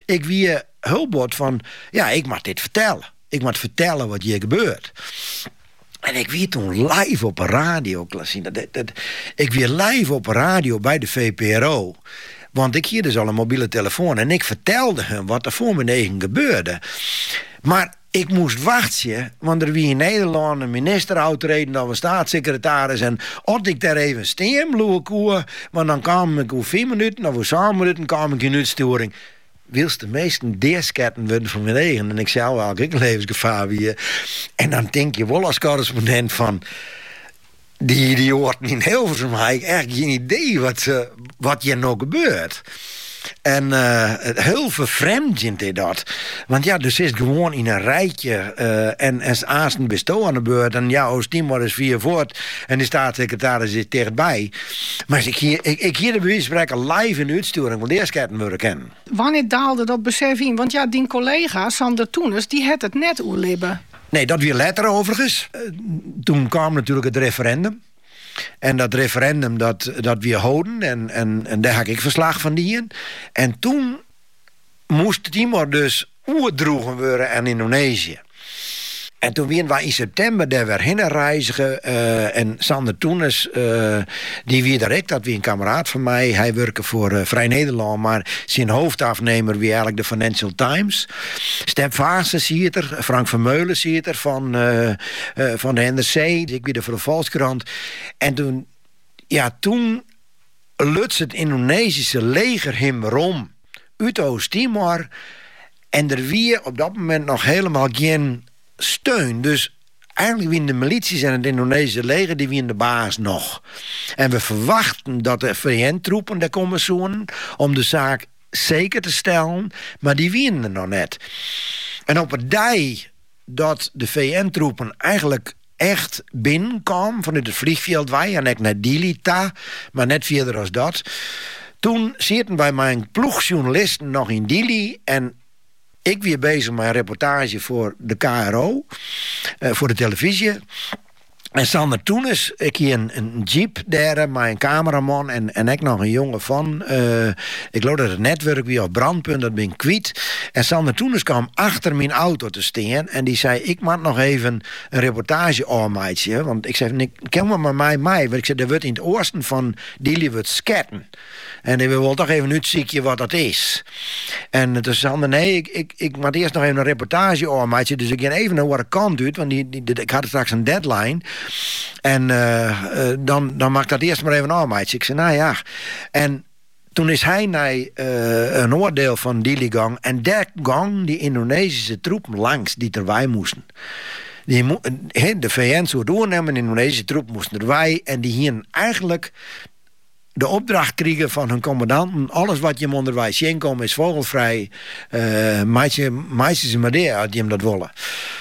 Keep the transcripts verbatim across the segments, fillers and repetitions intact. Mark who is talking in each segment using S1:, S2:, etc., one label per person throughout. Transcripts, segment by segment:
S1: ik wie hulpbord van, ja, ik mag dit vertellen. Ik mag vertellen wat hier gebeurt. En ik wie toen live op een radio, dat, dat, dat, ik weer live op een radio bij de V P R O. Want ik hier dus al een mobiele telefoon en ik vertelde hem wat er voor mijn eigen gebeurde. Maar ik moest wachten, want er wie in Nederland een minister uitreden, dan een staatssecretaris. En als ik daar even steen bloeien koe, want dan kwam ik over vier minuten, of over zeven minuten, kwam ik in uitsturing. Wilst de meesten deersketten worden van mijn eigen. En ik zou wel ook levensgevaar wie. En dan denk je wel als correspondent van, die idioten in Hilversum, heb ik echt geen idee wat, uh, wat hier nou gebeurt. En uh, heel vervreemdend is dat. Want ja, dus is gewoon in een rijtje uh, en als Aasten bestoon aan de beurt. En ja, Oost-Timor is vier voort en de staatssecretaris is dichtbij. Maar ik hier, ik, ik hier de bewijs spreken live in uitsturing, want eerst kan worden kennen.
S2: Wanneer daalde dat besef in? Want ja, die collega Sander Toeners, die had het net oerlibben.
S1: Nee, dat weer later overigens. Uh, toen kwam natuurlijk het referendum. En dat referendum, dat, dat weer houden. En, en, en daar had ik verslag van die in. En toen moest Timor dus oerdroegen worden aan Indonesië. En toen waren wij in september daar weer heen reizigen. Uh, en Sander Toeners, uh, die wie direct, dat wie een kameraad van mij. Hij werkte voor uh, Vrij Nederland, maar zijn hoofdafnemer wie eigenlijk de Financial Times. Step Vaassen ziet er, Frank Vermeulen ziet er van, uh, uh, van de N R C. Ik weer voor de Volkskrant. En toen, ja, toen lutst het Indonesische leger hem rom uit Oost-Timor. En er wie op dat moment nog helemaal geen steun. Dus eigenlijk wie de milities en het Indonesische leger, die wie de baas nog. En we verwachten dat de V N-troepen daar komen zoen om de zaak zeker te stellen, maar die winnen er nog net. En op het dag dat de V N-troepen eigenlijk echt binnenkwamen vanuit het vliegveld wij en ik naar Dili-ta, maar net verder als dat. Toen zitten wij mijn ploegjournalisten nog in Dili en ik weer bezig met een reportage voor de K R O, uh, voor de televisie. En Sander Toeners, ik hier een, een jeep daar, mijn cameraman en, en ik nog een jongen van. Uh, ik geloof dat het netwerk weer op brandpunt, dat ben ik kwijt. En Sander Toeners kwam achter mijn auto te staan en die zei, ik maak nog even een reportage aanmaatje. Want ik zei, ik ken maar met mij mij. Want ik zei, er wordt in het oosten van Dili wordt sketten. En ik wil toch even uitziekje wat dat is. En toen zei Sander, nee, ik, ik, ik maak eerst nog even een reportage aanmaatje. Dus ik ga even naar waar ik kan doet, want die, die, ik had straks een deadline. En uh, uh, dan, dan maak ik dat eerst maar even aan, maatje. Ik zei, nou ja. En toen is hij naar uh, een oordeel van Dili gang. En daar gang die Indonesische troepen langs die erbij moesten. Die mo- de V N zou doornemen, de Indonesische troepen moesten erbij. En die hier eigenlijk de opdracht kregen van hun commandanten. Alles wat je onderwijs heen komt is vogelvrij. Uh, maatje, maatjes en Madeira had je hem dat willen.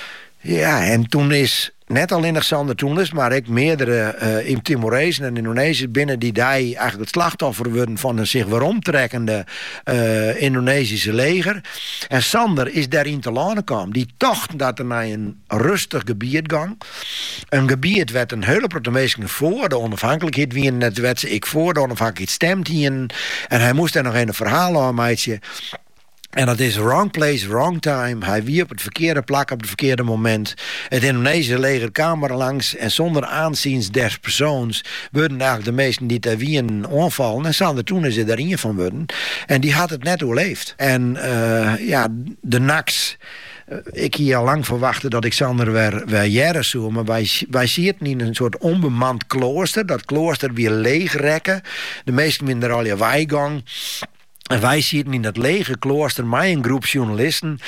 S1: Ja, en toen is net al in Sander Toeners, maar ik meerdere uh, in Timorezen en Indonesië binnen die daar eigenlijk het slachtoffer worden van een zich waarom trekkende uh, Indonesische leger. En Sander is daarin te lanen kwam. Die tocht dat er naar een rustig gebied gang. Een gebied werd een hele protomeesje voor de onafhankelijkheid. Wie net werd ik voor de onafhankelijkheid stemt hier. En hij moest er nog een verhaal aan meidje. En dat is wrong place, wrong time. Hij wie op het verkeerde plek op het verkeerde moment. Het Indonesische leger kwam er langs. En zonder aanziens des persoons werden eigenlijk de meesten die daar wie een aanvallen. En Sander Toeners is daarin van worden. En die had het net overleefd. En uh, ja, de N A C's. Ik hier al lang verwachtte dat ik Sander weer, weer jaren zou. Maar wij, wij zien het in een soort onbemand klooster. Dat klooster weer leeg rekken. De meesten minder al je weigang. En wij zitten in dat lege klooster met een groep journalisten.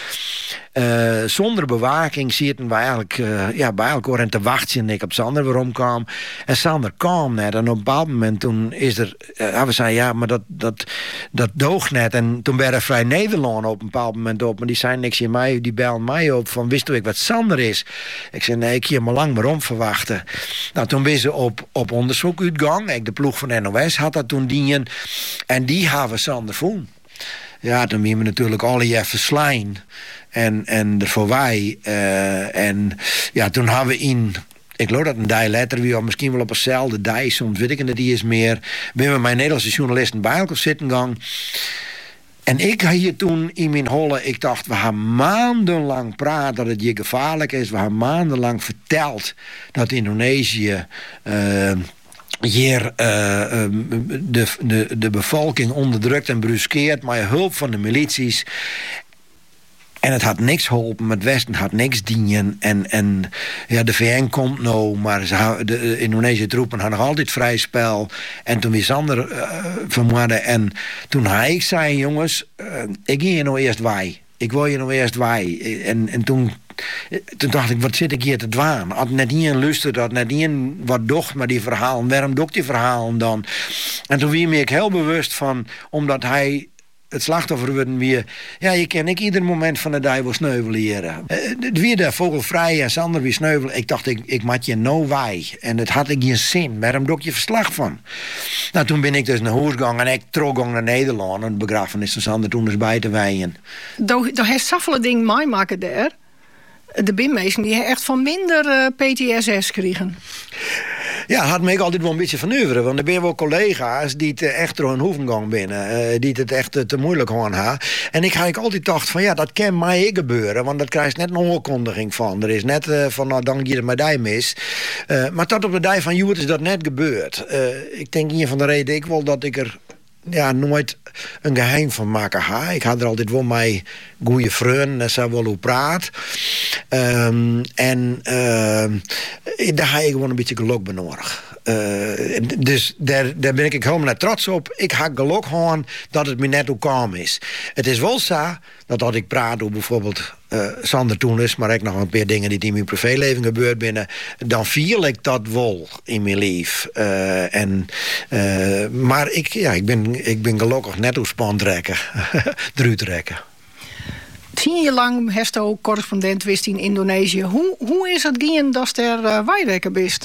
S1: Uh, zonder bewaking zitten wij eigenlijk, uh, ja, bij elkaar en te wachten. En ik op Sander waarom kwam. En Sander kwam net. En op een bepaald moment toen is er. Uh, we zeiden ja, maar dat, dat, dat doogt net. En toen werden Vrij Nederland op een bepaald moment op. Maar die zijn niks in mij. Die bellen mij op van wist u ik wat Sander is? Ik zei nee, ik hier maar lang waarom verwachten. Nou, toen ben ze op, op onderzoek uitgang. Ik, de ploeg van N O S had dat toen dienen. En die hebben Sander voelen. Ja, toen hebben we natuurlijk alle jaar verslaan. En, en ervoor wij. Uh, en ja, toen hebben we in. Ik geloof dat een dag later weer, misschien wel op eenzelfde dag, soms weet ik het niet eens meer. We hebben mijn Nederlandse journalisten bij elkaar zitten gang. En ik had hier toen in mijn holle, ik dacht, we gaan maandenlang praten dat het hier gevaarlijk is. We hebben maandenlang verteld dat Indonesië uh, hier uh, de, de, de bevolking onderdrukt en bruskeert met hulp van de milities. En het had niks geholpen, het Westen had niks dienen. En, en ja, de V N komt nou, maar ze, de, de Indonesische troepen hadden nog altijd vrij spel. En toen weer Sander uh, vermoorden. En toen hij ik zei, jongens, uh, ik ga hier nou eerst wij. Ik wil hier nou eerst wij. En, en toen, toen dacht ik, wat zit ik hier te dwaan? Had net niet een luster, had net niet een wat docht maar die verhalen. Waarom doe ik die verhalen dan? En toen werd ik heel bewust van, omdat hij het slachtoffer worden weer. Ja, je kan ik ieder moment van de dag wel sneuvelen hier. Uh, het weer de vogelvrij en Sander weer sneuvelen. Ik dacht, ik, ik maak je no wij. En het had ik geen zin. Waarom doe ik je verslag van? Nou, toen ben ik dus naar huis gegaan en ik trok naar Nederland. En de begrafenis van Sander toen dus bij te wijnen.
S2: Daar heeft zoveel dingen mij maken daar. De binmeesten die echt van minder uh, P T S S kregen.
S1: Ja, had me ik altijd wel een beetje verneuveren. Want er ben wel collega's die het echt door hun hoevengang binnen. Uh, die het echt uh, te moeilijk gaan hebben. En ik had altijd dacht van ja, dat kan mij gebeuren. Want dat krijgt net een oorkondiging van. Er is net uh, van nou, dan je er maar die mis. Uh, maar tot op de dag van Joert is dat net gebeurd. Uh, ik denk hier van de reden ik wil dat ik er ja, nooit een geheim van maken ha. Ik had er altijd wel mijn goede vrienden en zo wel hoe praat. Um, en uh, daar ga ik gewoon een beetje geluk bij nodig. Uh, dus daar, daar ben ik helemaal trots op. Ik ga geluk gewoon dat het me net hoe kalm is. Het is wel zo dat als ik praat over bijvoorbeeld uh, Sander toen is, maar ik nog een paar dingen die in mijn privéleven gebeurd binnen, dan viel ik dat wel in mijn leven. Uh, en, uh, maar ik, ja, ik, ben, ik ben gelukkig net hoe spantrekken, druutrekken.
S2: Tien jaar lang heeft u correspondent wist in Indonesië. Hoe, hoe is het gaan dat er uh, wijrekker bist?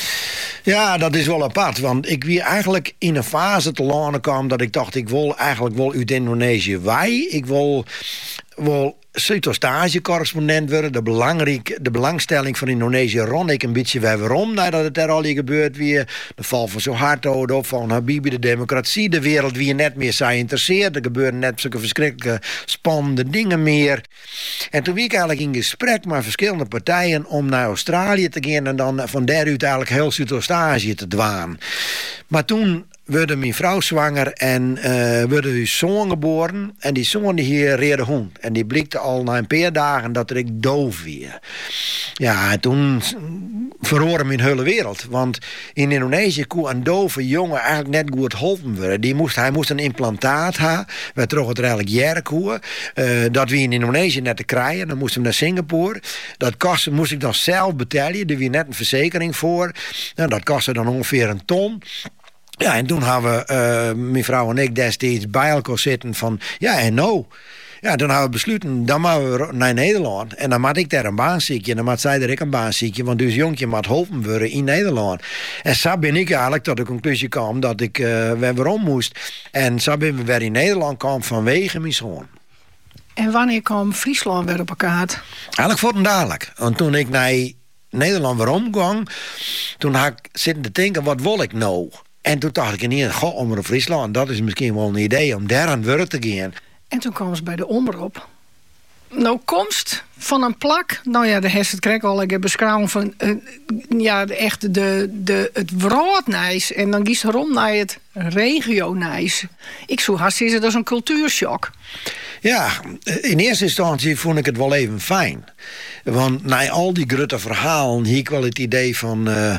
S1: Ja, dat is wel apart. Want ik weer eigenlijk in een fase te landen kwam dat ik dacht, ik wil eigenlijk wel uit Indonesië wij. Ik wil wel Zuidoost-Azië-correspondent worden. De, belangrijk, de belangstelling van Indonesië rond ik een beetje waarom nadat het er al hier gebeurt weer. De val van Suharto, de opval van Habibie, de democratie, de wereld wie je net meer zijn interesseert. Er gebeuren net zulke verschrikkelijke spannende dingen meer. En toen was ik eigenlijk in gesprek met verschillende partijen om naar Australië te gaan en dan van daaruit eigenlijk heel Zuidoost-Azië te dwaan. Maar toen werd mijn vrouw zwanger en uh, werd hun zoon geboren. En die zoon die hier reerde hond. En die blikte al na een paar dagen dat er ik doof weer. Ja, toen verhoorde mijn hele wereld. Want in Indonesië kon een dove jongen eigenlijk net goed geholpen worden. Die moest, hij moest een implantaat hebben. We trokken het eigenlijk jaren koe. Uh, dat we in Indonesië net te krijgen. Dan moesten we naar Singapore. Dat kostte, moest ik dan zelf betalen. Er was net een verzekering voor. Nou, dat kostte dan ongeveer een ton. Ja, en toen hebben we, uh, mijn vrouw en ik destijds bij elkaar zitten van, ja en nou. Ja, toen hebben we besloten, dan moeten we naar Nederland. En dan moet ik daar een baan zieken. En dan moet zij er ook een baan zieken. Want dus jongetje moet geholpen worden in Nederland. En zo ben ik eigenlijk tot de conclusie kwam dat ik uh, weer waarom moest. En zo ben we weer in Nederland kwam vanwege mijn zoon.
S2: En wanneer kwam Friesland weer op elkaar?
S1: Eigenlijk voor een dadelijk. Want toen ik naar Nederland weer omging, toen had ik zitten te denken, wat wil ik nou? En toen dacht ik in ieder geval, Omroep Friesland, dat is misschien wel een idee om daar aan het werk te gaan.
S2: En toen kwam ze bij de omroep. Nou, komst van een plak. Nou ja, de heeft het krek al. Ik heb beschouwd van uh, ja, echt de, de, het broodnijs. En dan kies erom naar het regio-nijs. Ik zo haast is het als een cultuurshock.
S1: Ja, in eerste instantie vond ik het wel even fijn. Want na al die grote verhalen hier ik wel het idee van, Uh,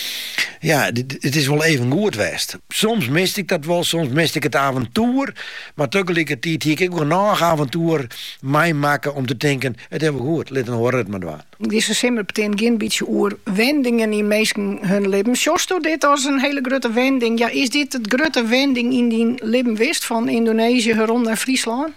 S1: ja, het is wel even goed geweest. Soms miste ik dat wel, soms miste ik het avontuur. Maar tegelijkertijd hier ik ook nog een avontuur mij maken om te denken, het hebben we goed, laten we horen het maar doen.
S2: Deze simmer betekent geen beetje oer wendingen in mensen hun leven. Sjost u dit als een hele grote wending? Ja, is dit het grote wending in die leven wist van Indonesië rond naar Friesland?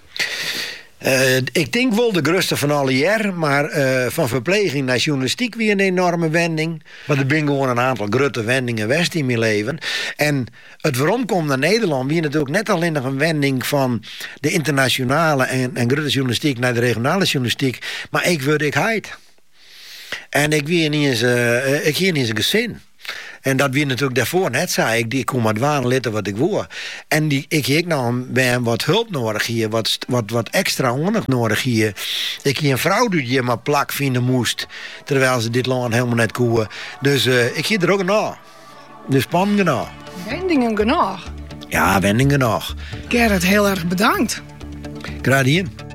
S1: Uh, ik denk wel de grootste van alle jaren, maar uh, van verpleging naar journalistiek weer een enorme wending. Maar er zijn gewoon een aantal grote wendingen west in mijn leven. En het waarom komt naar Nederland, weer natuurlijk net alleen nog een wending van de internationale en, en grote journalistiek naar de regionale journalistiek. Maar ik word ik heid. En ik weer niet eens, uh, ik hier niet eens een gezin. En dat wie natuurlijk daarvoor net zei. Ik, ik kom maar dwaan litten wat ik wil. En die, ik heb nou ben wat hulp nodig hier. Wat, wat, wat extra onderzoek nodig hier. Ik heb een vrouw die je maar plak vinden moest. Terwijl ze dit land helemaal net koeien. Dus uh, ik heb er ook nog. Dus pan genoeg.
S2: Wendingen genoeg.
S1: Ja, wendingen genoeg.
S2: Gerrit, heel erg bedankt.
S1: Graag gedaan.